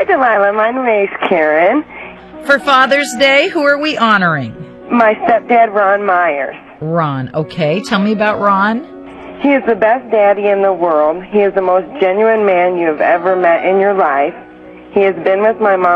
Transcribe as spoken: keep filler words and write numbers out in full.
Hi, Delilah. My name is Karen. For Father's Day, who are we honoring? My stepdad, Ron Myers. Ron. Okay, tell me about Ron. He is the best daddy in the world. He is the most genuine man you have ever met in your life. He has been with my mom